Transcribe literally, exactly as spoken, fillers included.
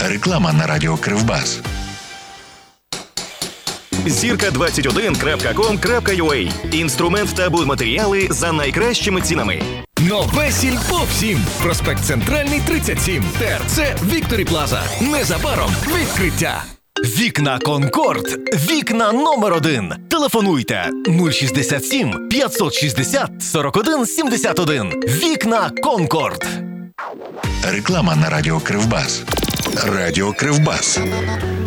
Реклама на радіо Кривбас. зірка двадцять один крапка ком крапка ю а. Інструмент та будматеріали за найкращими цінами. Нове Сільпо всім. Проспект Центральний, тридцять сім. ТРЦ Вікторі Плаза. Незабаром відкриття. Вікна Конкорд. Вікна номер один. Телефонуйте нуль шістдесят сім п'ятсот шістдесят сорок один сімдесят один. Вікна Конкорд. Реклама на радіо Кривбас. Радіо Кривбас.